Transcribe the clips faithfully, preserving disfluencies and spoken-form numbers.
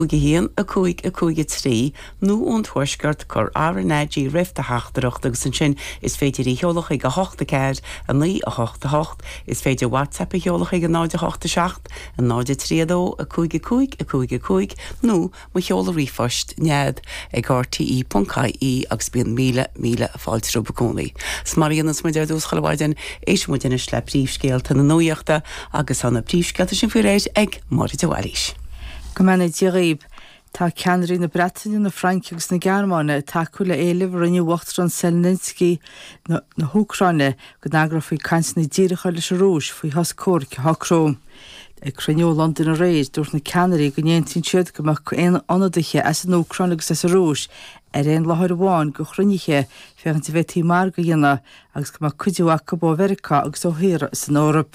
Geheen a cúig a cúig trí nó ón thuaisceart chur ar náidí rifta heachtarach agus an sin is féidir í heolach ag a hochta céad a ní a hochta hocht is féidir WhatsApp a heolach ag a náide hochta seacht a náide tríadó a cúig a cúig a cúig a cúig nó mu heola rifost nead ag r t e dot c a agus bíon míle míle a fáilt rúbacónaí. Smaríonas muidir dús chalabhaidin éis muidir is le príomhscéalta na nóíochta agus anna príomhscéalta sin fuair ag Máirí de Wallis. Gomana Díríb, tá ceannarí na Breataine na Fraince agus na Gearmáine takeúla éileh rinne Wachtran Zelensky na Húcráine go nagra faoi cansna dírecha leis rúis faoi hascóir ce hacróm. Ag cruinneó London a réid dúirt na ceannarí go néontín siad go meach éon anadaithe as an Úcráine agus as a rúis ar éon láthir amháin go chruinniche feachanta bheití mar go dhéanana agus go meach cuidiúach go bó Mheireachá agus ó Shaoire san Eorop.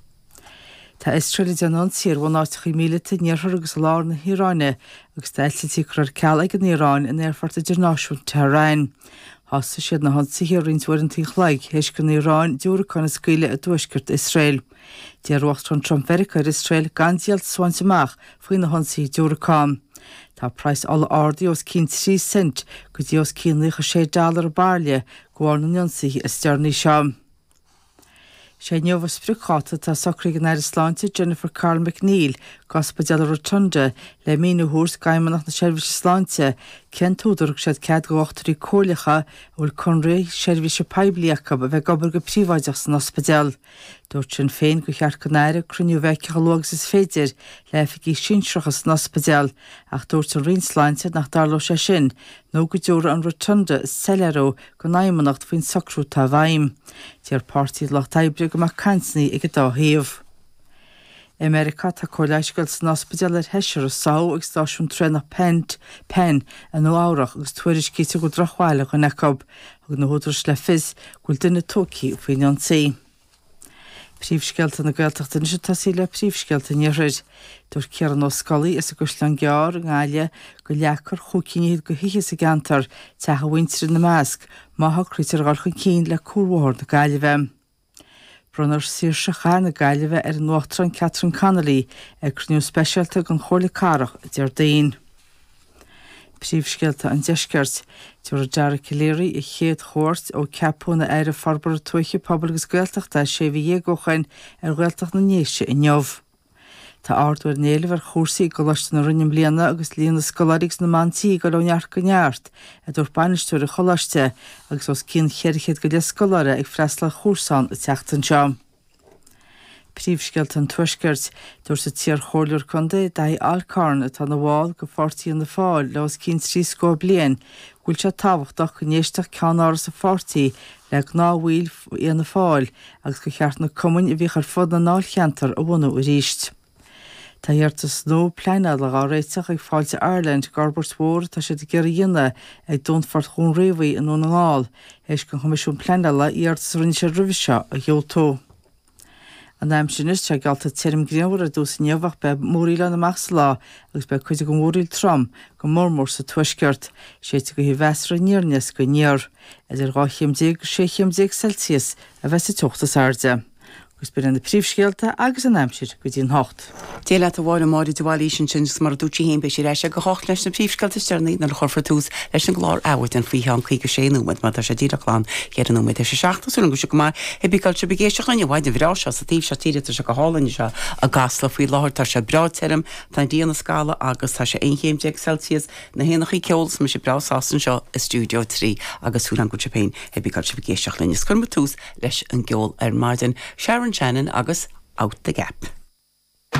Tá Israel deanontíar bhán áitichaí míleta níorthar agus lár na Híráine agus d'eiltí chuir ceall ag an Íráin in airforta idirnáisiúnta Tehran. Thosa siad na honsaí rionúir an tíochleig héis go Íráin dúracán na scaoile a dúisceart Israel. Déar Wachtran Trump Mheireachá ar Israel gan díalt sláinte amach faoin na honsaí dúracán. Tá preis alla ardaí os cín trí cent go dtí os cín lícha sé dálar a barlia goáir na nionsaí is dearnaí seo. sé neomh sprucháta tá socraigh an Airslánte Jennifer Carl McNeil gospa deala rotunda le míú hús gaimanach na seirbhíse Sláinte cén túdurach siad cead go ochtarí cólacha bhfuil conraí seirbhíse pebliacha a bheith gobar go príomhaideach san ospidéal. Dúirt sin féin go cheart go náire cruniú bheicecha luagus is féidir le ficí sinseachas san ospidéal ach dúirt an Rionsláinte nach darló sé sin nó go dúra an rotunda is seleró go naimanacht faoin socrú tá bhaim. Tíar pártíad lech taibre go mac cansnaí ag dá thaobh. America tá cóileiscail san ospidéal ar heisiir a sao agus stáisiún trena pent pen an nó áireach agus tuairis cíte go drochháile go necob agus na húdras le fis gúil duine tócaí faoin an saí. Príomhscealta na Gaeltachta na tasí le príomhscealta níorid. Dúir cearan ó scolaí is a guslan gear an gáile go leachar chócíníad go hiiche sa gantar techa wintre na measc maitha crítar gáilchan cín le cúrmhór na gáile bheith. Brunar sír se chár na gáile bheith ar an Wachtran Catherine Connolly ag cruniú speisialta gan chóirla carach dear daon. Príomhscealta an deisceart dúir a deara ciléirí i chéad chóirt ó ceapúna ar a farbar tuaiche pobl agus Gaeltachta sé bhí dhégóchain ar Gaeltach na néise i neamh. Tá ardúir néileh ar chósaí go leiste na rinneam bliana agus líana scolárigs na mantí go leneart go neart a dúir banistúir a cholaiste agus os cín cheirichéad go le scoláire ag freisla chósán a teachtan seo. Príomhscealta an tuaisceart dúir sa tíar chóirliúr chunda dá alcarn atá na bháil go fortíí an na fáil le os cín trí scór blian gúil se táhachtach go néisteach ceann áras sa fortíí le gnáhhuiil ar na fáil agus go cheart na cumain i bhíoch ar fud na náilcheantar a bhunú i ríist. Tá dheartas nó pleine le gá réiteach ag fáilte Ireland Garbert Mór tá sé de gur dhéine ag dúnfart chun réomhaí an ón ngáil éis go chumisisiún pleine le íartas rinne sé rubhise a heoltó. An aim sin is te galta tírim gréamhar a dús neamhach be móríile na meas lá agus be chuide go móríil trom go mórmór sa tuisceart séite go hí bheasra níornes go níor idir gá chéimdé go sé chéimdé Celsius a bheits tuchttas airde. Gus be an na príomhscéalta agus an aimsir go dtíon hocht. Déile a bháil Máirí de Wallis sin sin mar a dútí hén be sé éis go hocht leis na príomhscéalta stearnaí na chorfa túús leis an glár áhait an fríán chuig go sé númid mar sé díraláán chéar an númid sé seachtasú go se go mar hebíáil se begéisteach an bhaid a bhrá se sa tíomh se tíide se go hálainn se a gasla faoi láthir tá sé brateirm tá díana scala agus tá sé chéimdé Celsius na héanachaí ceols me sé brasásan seo i stúdio trí agus súlan go sepéin hebíáil se begéisteach lenne scurma túús leis an ggheol ar Martin Sharon Shannon agus Out the Gap.